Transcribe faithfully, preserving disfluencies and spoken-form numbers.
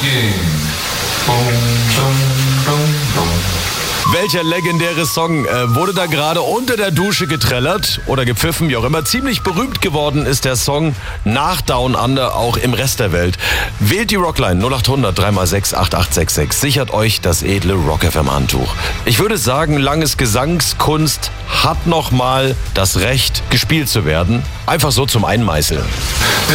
begin. Bum, bum, bum, bum. Welcher legendäre Song äh, wurde da gerade unter der Dusche getrellert oder gepfiffen, wie auch immer? Ziemlich berühmt geworden ist der Song nach Down Under auch im Rest der Welt. Wählt die Rockline null acht hundert drei mal sechs acht acht sechs sechs. Sichert euch das edle Rock F M Handtuch. Ich würde sagen, Langes Gesangskunst hat nochmal das Recht, gespielt zu werden. Einfach so zum Einmeißeln.